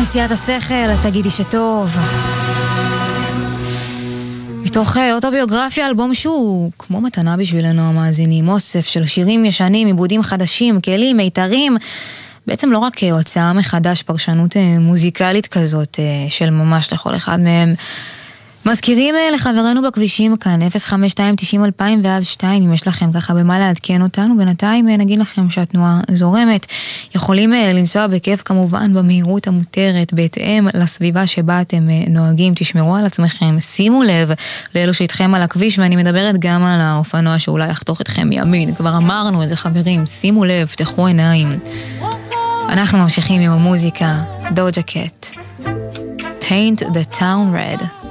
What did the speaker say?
נשיאת השכל, תגידי שטוב. מתוך אוטוביוגרפיה, אלבום שהוא כמו מתנה בשבילנו המאזינים, אוסף של שירים ישנים, עיבודים חדשים, כלים, מיתרים, בעצם לא רק הוצאה מחדש, פרשנות מוזיקלית כזאת של ממש לכל אחד מהם. מזכירים לחברינו בכבישים כאן, 052-90-2000 ואז 2, אם יש לכם ככה במה לעדכן אותנו, בינתיים נגיד לכם שהתנועה זורמת, יכולים לנסוע בכיף כמובן במהירות המותרת, בהתאם לסביבה שבה אתם נוהגים, תשמרו על עצמכם, שימו לב לאלו שאיתכם על הכביש, ואני מדברת גם על האופנוע שאולי יחתוך אתכם מימין, כבר אמרנו את זה חברים, שימו לב, פתחו עיניים. אנחנו ממשיכים עם המוזיקה, דוג'ה קט, Paint the Town Red.